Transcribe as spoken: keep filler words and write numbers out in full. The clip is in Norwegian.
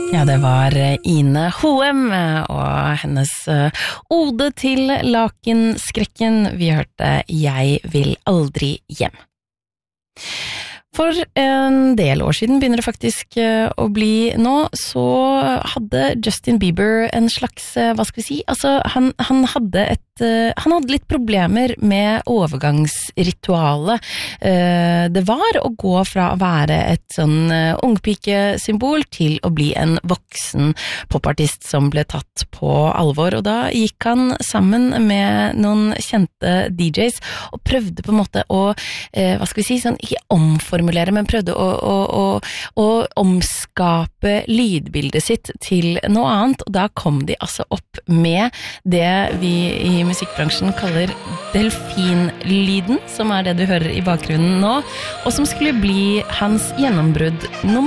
Ja, det var Ine Hoem og hennes ode til lakenskrekken. Vi hørte «Jeg vil aldri hjem». For en del år siden begynner det faktisk å bli nå, så hadde Justin Bieber en slags, hva skal vi si, altså han, han hadde et han hadde litt problemer med overgangsritualet. Det var å gå fra å være et sånn ungpikesymbol til å bli en voksen popartist som ble tatt på alvor, og da gikk han sammen med noen kjente D Js og prøvde på en måte å, hva skal vi si, sånn, ikke omformulere, men prøvde å, å, å, å omskape lydbildet sitt til noe annet, og da kom de altså opp med det vi i musikkbransjen kaller delfinlyden, som er det du hører i bakgrunnen nå, og som skulle bli hans gjennombrudd nummer